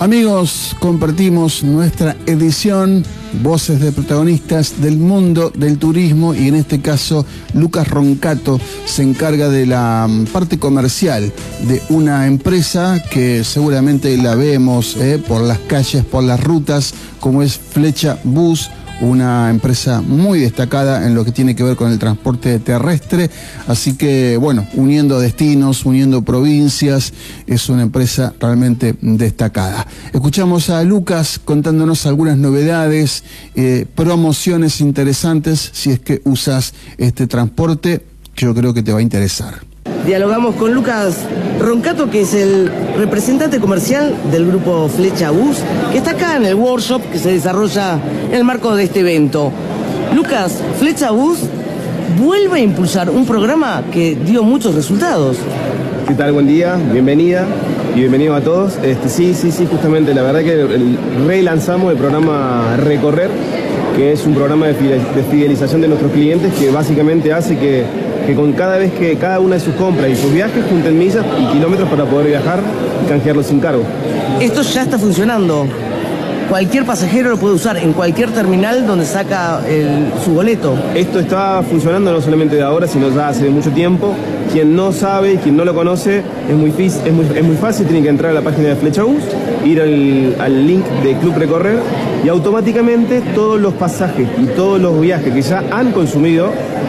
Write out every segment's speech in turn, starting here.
Amigos, compartimos nuestra edición Voces de protagonistas del mundo del turismo, y en este caso Lucas Roncato se encarga de la parte comercial de una empresa que seguramente la vemos por las calles, por las rutas, como es Flecha Bus, una empresa muy destacada en lo que tiene que ver con el transporte terrestre. Así que, bueno, uniendo destinos, uniendo provincias, es una empresa realmente destacada. Escuchamos a Lucas contándonos algunas novedades, promociones interesantes, si es que usas este transporte, que yo creo que te va a interesar. Dialogamos con Lucas Roncato, que es el representante comercial del grupo Flecha Bus, que está acá en el workshop que se desarrolla en el marco de este evento. Lucas, Flecha Bus vuelve a impulsar un programa que dio muchos resultados. ¿Qué tal? Buen día, bienvenida y bienvenido a todos. Sí, justamente, la verdad que relanzamos el programa Recorrer, que es un programa de fidelización de nuestros clientes, que básicamente hace que con cada vez que cada una de sus compras y sus viajes junten millas y kilómetros para poder viajar y canjearlos sin cargo. Esto ya está funcionando. Cualquier pasajero lo puede usar en cualquier terminal donde saca su boleto. Esto está funcionando no solamente de ahora, sino ya hace mucho tiempo. Quien no sabe y quien no lo conoce, es muy fácil, tiene que entrar a la página de Flecha Bus, ir al link de Club Recorrer, y automáticamente todos los pasajes y todos los viajes que ya han consumido,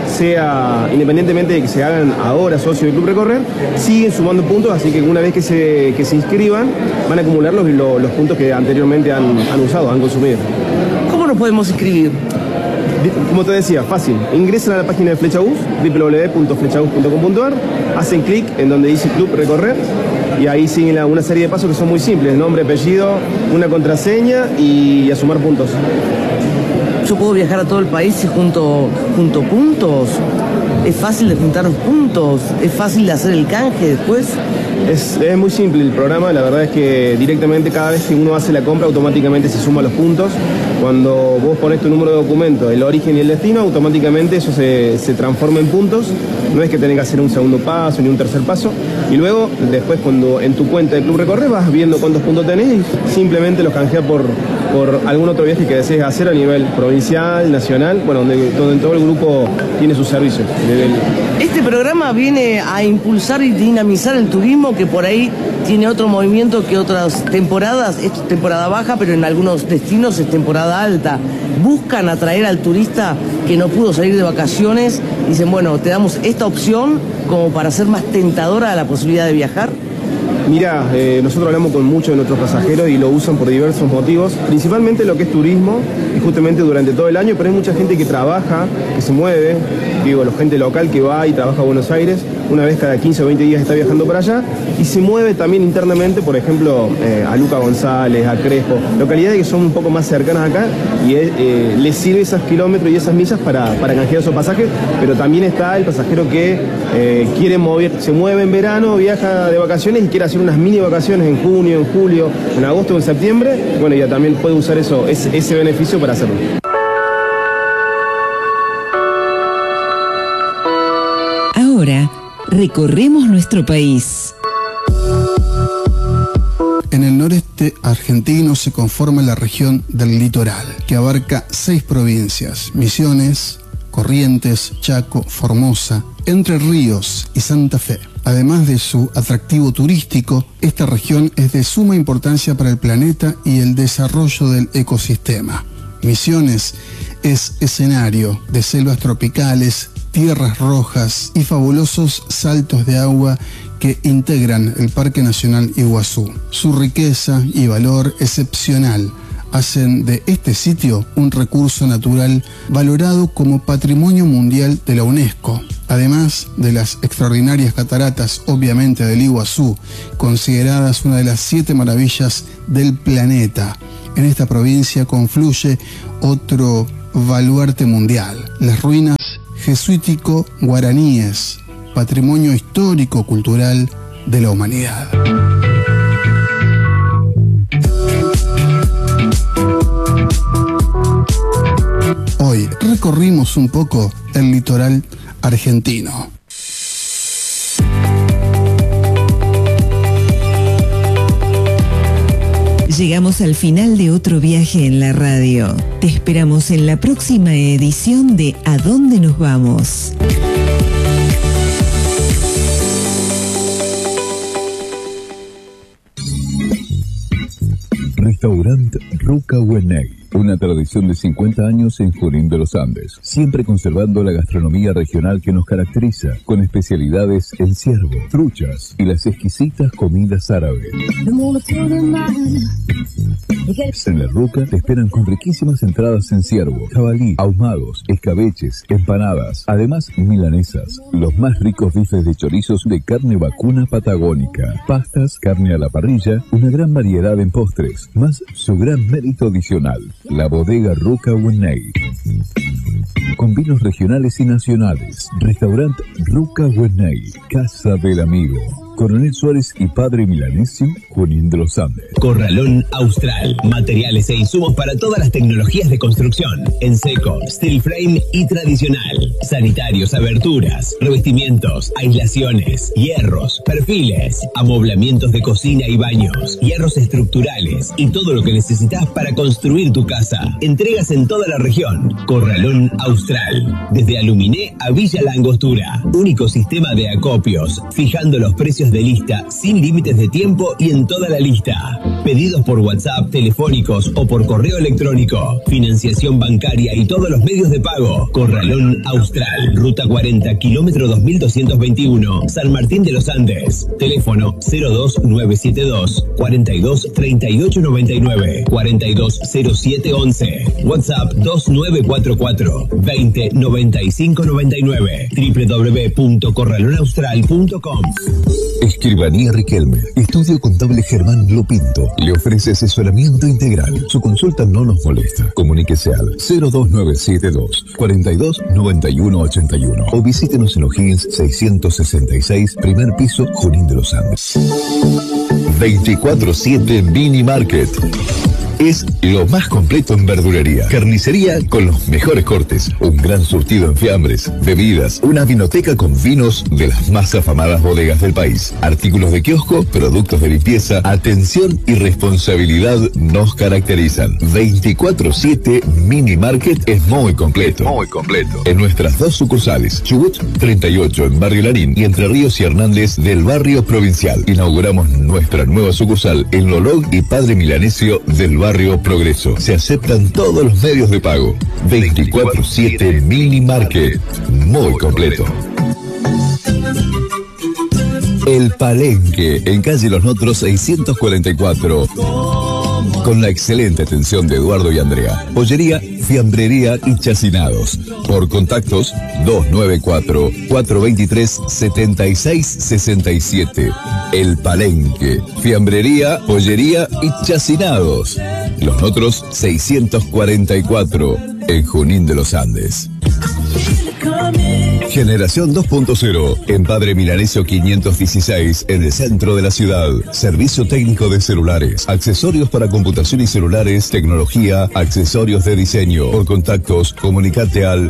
sea independientemente de que se hagan ahora socios del Club Recorrer, siguen sumando puntos, así que una vez que se inscriban, van a acumular los puntos que anteriormente han usado, han consumido. ¿Cómo nos podemos inscribir? Como te decía, fácil. Ingresan a la página de Flecha Bus, www.flechabus.com.ar, hacen clic en donde dice Club Recorrer, y ahí siguen una serie de pasos que son muy simples: nombre, apellido, una contraseña y a sumar puntos. ¿Yo puedo viajar a todo el país y junto puntos? ¿Es fácil de juntar los puntos? ¿Es fácil de hacer el canje después? Es muy simple el programa. La verdad es que directamente cada vez que uno hace la compra, automáticamente se suman los puntos. Cuando vos pones tu número de documento, el origen y el destino, automáticamente eso se transforma en puntos. No es que tenés que hacer un segundo paso ni un tercer paso. Y luego, después, cuando en tu cuenta de Club Recorrer vas viendo cuántos puntos tenés y simplemente los canjeas por algún otro viaje que desees hacer a nivel provincial, nacional, bueno, donde todo el grupo tiene sus servicios. Este programa viene a impulsar y dinamizar el turismo, que por ahí tiene otro movimiento que otras temporadas. Es temporada baja, pero en algunos destinos es temporada alta. Buscan atraer al turista que no pudo salir de vacaciones. Dicen, bueno, te damos esta opción como para hacer más tentadora la posibilidad de viajar. Mira, nosotros hablamos con muchos de nuestros pasajeros y lo usan por diversos motivos, principalmente lo que es turismo, y justamente durante todo el año, pero hay mucha gente que trabaja, que se mueve, digo, la gente local que va y trabaja a Buenos Aires, una vez cada 15 o 20 días está viajando para allá, y se mueve también internamente, por ejemplo, a Luca González, a Crespo, localidades que son un poco más cercanas acá, y les sirve esos kilómetros y esas millas para canjear esos pasajes, pero también está el pasajero que quiere se mueve en verano, viaja de vacaciones y quiere hacer unas mini vacaciones en junio, en julio, en agosto o en septiembre. Bueno, ya también puede usar ese beneficio para hacerlo. Ahora recorremos nuestro país. En el noreste argentino se conforma la región del litoral, que abarca 6 provincias: Misiones, Corrientes, Chaco, Formosa, Entre Ríos y Santa Fe. Además de su atractivo turístico, esta región es de suma importancia para el planeta y el desarrollo del ecosistema. Misiones es escenario de selvas tropicales, tierras rojas y fabulosos saltos de agua que integran el Parque Nacional Iguazú. Su riqueza y valor excepcional hacen de este sitio un recurso natural valorado como Patrimonio Mundial de la UNESCO. Además de las extraordinarias cataratas, obviamente, del Iguazú, consideradas una de las 7 maravillas del planeta, en esta provincia confluye otro baluarte mundial: las ruinas jesuítico-guaraníes, patrimonio histórico-cultural de la humanidad. Hoy recorrimos un poco el litoral argentino. Llegamos al final de otro viaje en la radio. Te esperamos en la próxima edición de ¿A dónde nos vamos? Restaurante Ruca Huenay. Una tradición de 50 años en Junín de los Andes, siempre conservando la gastronomía regional que nos caracteriza, con especialidades en ciervo, truchas y las exquisitas comidas árabes. En la Ruca te esperan con riquísimas entradas en ciervo, jabalí, ahumados, escabeches, empanadas, además milanesas, los más ricos bifes de chorizos de carne vacuna patagónica, pastas, carne a la parrilla, una gran variedad en postres, más su gran mérito adicional, la bodega Ruca Huenay. Con vinos regionales y nacionales, restaurante Ruca Huenay, Casa del Amigo. Coronel Suárez y Padre Milanesio, Junín de los Andes. Corralón Austral. Materiales e insumos para todas las tecnologías de construcción. En seco, steel frame y tradicional. Sanitarios, aberturas, revestimientos, aislaciones, hierros, perfiles, amoblamientos de cocina y baños, hierros estructurales y todo lo que necesitas para construir tu casa. Entregas en toda la región. Corralón Austral. Desde Aluminé a Villa La Angostura. Único sistema de acopios, fijando los precios de lista, sin límites de tiempo y en toda la lista. Pedidos por WhatsApp, telefónicos o por correo electrónico. Financiación bancaria y todos los medios de pago. Corralón Austral, Ruta 40, kilómetro 2221, San Martín de los Andes. Teléfono 02972 42 38 99 42 07 11. WhatsApp 2944 20 95 99. www.corralonaustral.com. Escribanía Riquelme. Estudio Contable Germán Lopinto. Le ofrece asesoramiento integral. Su consulta no nos molesta. Comuníquese al 02972 42 91 81 o visítenos en O'Higgins 666, primer piso, Junín de los Andes. 24/7 Mini Market. Es lo más completo en verdulería. Carnicería con los mejores cortes. Un gran surtido en fiambres, bebidas, una vinoteca con vinos de las más afamadas bodegas del país. Artículos de kiosco, productos de limpieza, atención y responsabilidad nos caracterizan. 24/7 Mini Market es muy completo. Muy completo. En nuestras dos sucursales, Chubut 38 en Barrio Larín y Entre Ríos y Hernández del Barrio Provincial. Inauguramos nuestra nueva sucursal en Lolog y Padre Milanesio del Barrio Progreso. Se aceptan todos los medios de pago. 24/7 Mini Market. Muy completo. El Palenque, en calle Los Notros 644. Con la excelente atención de Eduardo y Andrea. Pollería, fiambrería y chacinados. Por contactos 294-423-7667. El Palenque, fiambrería, pollería y chacinados. Los Notros 644, en Junín de los Andes. Generación 2.0, en Padre Milanesio 516, en el centro de la ciudad. Servicio técnico de celulares, accesorios para computación y celulares, tecnología, accesorios de diseño. Por contactos, comunicate al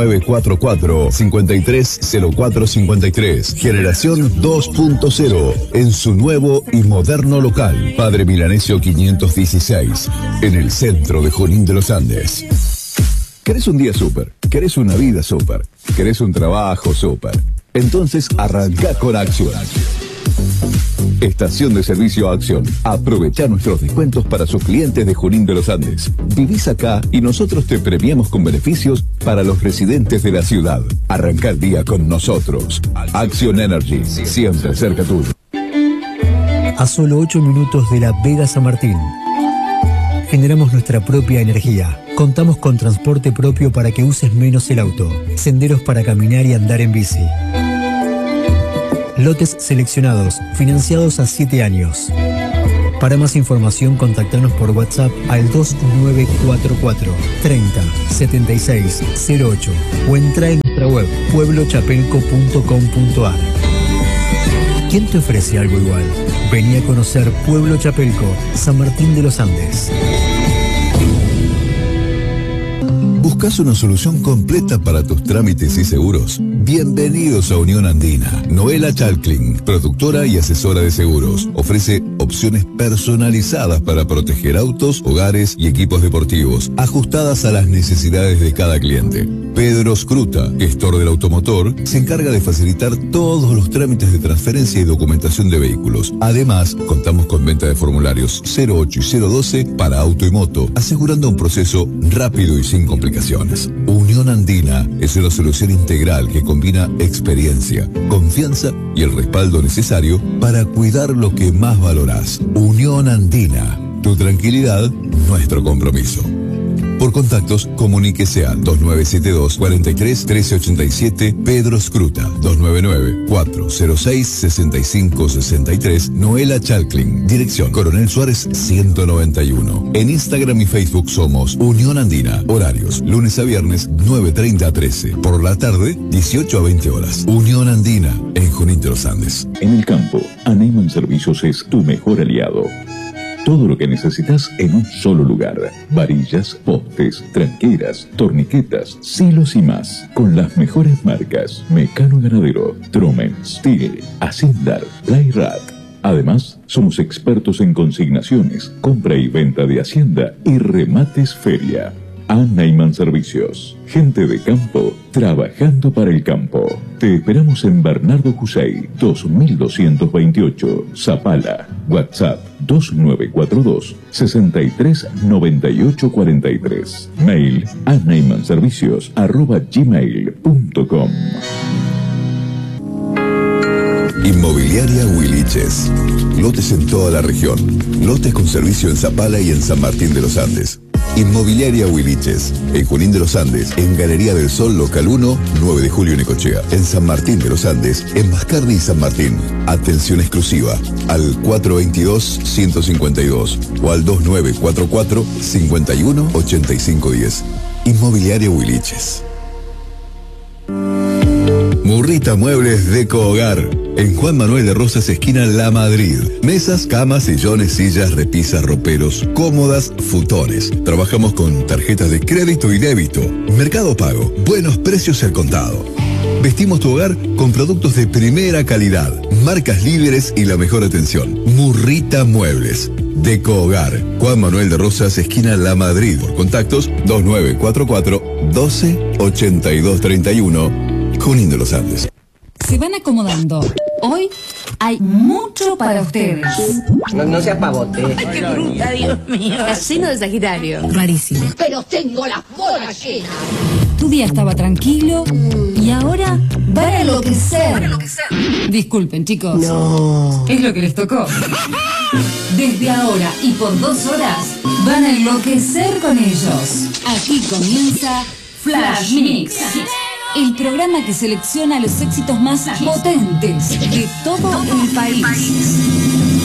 2944-530453. Generación 2.0, en su nuevo y moderno local. Padre Milanesio 516, en el centro de Junín de los Andes. ¿Querés un día súper? ¿Querés una vida súper? ¿Querés un trabajo súper? Entonces arranca con Acción. Estación de servicio Acción. Aprovecha nuestros descuentos para sus clientes de Junín de los Andes. Vivís acá y nosotros te premiamos con beneficios para los residentes de la ciudad. Arranca el día con nosotros. Acción Energy, siempre cerca tuyo. A solo 8 minutos de la Vega San Martín. Generamos nuestra propia energía. Contamos con transporte propio para que uses menos el auto. Senderos para caminar y andar en bici. Lotes seleccionados, financiados a 7 años. Para más información, contactanos por WhatsApp al 2944 30 76 08 o entra en nuestra web pueblochapelco.com.ar. ¿Quién te ofrece algo igual? Vení a conocer Pueblo Chapelco, San Martín de los Andes. ¿Buscas una solución completa para tus trámites y seguros? Bienvenidos a Unión Andina. Noela Chalklin, productora y asesora de seguros. Ofrece opciones personalizadas para proteger autos, hogares y equipos deportivos, ajustadas a las necesidades de cada cliente. Pedro Scruta, gestor del automotor, se encarga de facilitar todos los trámites de transferencia y documentación de vehículos. Además, contamos con venta de formularios 08 y 012 para auto y moto, asegurando un proceso rápido y sin complicaciones. Unión Andina es una solución integral que combina experiencia, confianza y el respaldo necesario para cuidar lo que más valorás. Unión Andina, tu tranquilidad, nuestro compromiso. Por contactos, comuníquese a 2972 43 1387 Pedro Scruta, 299-406 6563 Noela Chalklin, dirección Coronel Suárez 191. En Instagram y Facebook somos Unión Andina, horarios lunes a viernes 9:30 a 13, por la tarde 18 a 20 horas. Unión Andina, en Junín de los Andes. En el campo, Aneyman Servicios es tu mejor aliado. Todo lo que necesitas en un solo lugar. Varillas, postes, tranqueras, torniquetas, silos y más. Con las mejores marcas. Mecano Ganadero, Truman, Steel, Ascendar, Playrat. Además, somos expertos en consignaciones, compra y venta de hacienda y remates feria. Aneyman Servicios. Gente de campo, trabajando para el campo. Te esperamos en Bernardo Jusey, 2228, Zapala. WhatsApp 2942 639843. Mail aneymanservicios@gmail.com. Inmobiliaria Huiliches. Lotes en toda la región. Lotes con servicio en Zapala y en San Martín de los Andes. Inmobiliaria Huiliches, en Junín de los Andes, en Galería del Sol, local 1, 9 de julio en Necochea. En San Martín de los Andes, en Mascardi y San Martín. Atención exclusiva al 422-152 o al 2944-518510. Inmobiliaria Huiliches. Murrita Muebles Deco Hogar, en Juan Manuel de Rosas, esquina La Madrid. Mesas, camas, sillones, sillas, repisas, roperos, cómodas, futones. Trabajamos con tarjetas de crédito y débito. Mercado Pago, buenos precios al contado. Vestimos tu hogar con productos de primera calidad, marcas líderes y la mejor atención. Murrita Muebles Deco Hogar, Juan Manuel de Rosas, esquina La Madrid. Por contactos 2944 12 82 31. Junín de los Andes. Se van acomodando. Hoy hay mucho para ustedes. No seas pavote. ¡Qué bruta, Dios mío! Signo de Sagitario. Rarísimo. Pero tengo las bolas llenas. Tu día estaba tranquilo y ahora van a enloquecer. Disculpen, chicos. No. Es lo que les tocó. Desde ahora y por 2 horas van a enloquecer con ellos. Aquí comienza Flash Mix. El programa que selecciona los éxitos más potentes de todo el país.